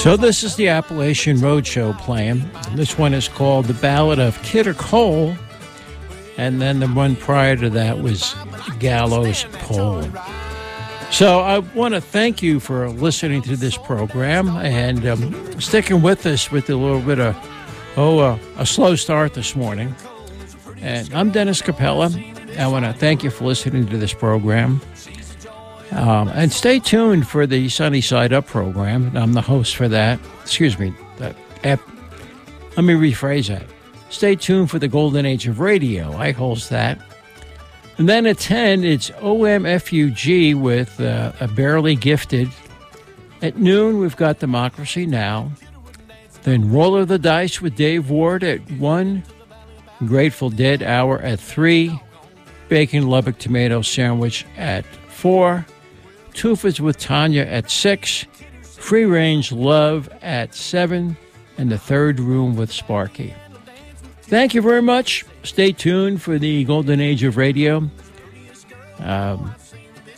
So this is the Appalachian Roadshow playing. This one is called The Ballad of Kidder Cole, and then the one prior to that was Gallows Pole. So I want to thank you for listening to this program and sticking with us with a little bit of, a slow start this morning. And I'm Dennis Capella. I want to thank you for listening to this program. And stay tuned for the Sunny Side Up program. I'm the host for that. Let me rephrase that. Stay tuned for the Golden Age of Radio. I host that. And then at 10, it's OMFUG with a Barely Gifted. At noon, we've got Democracy Now! Then Roll of the Dice with Dave Ward at 1. Grateful Dead Hour at 3. Bacon Lubbock Tomato Sandwich at 4. Tufas with Tanya at 6. Free Range Love at 7. And The Third Room with Sparky. Thank you very much. Stay tuned for the Golden Age of Radio.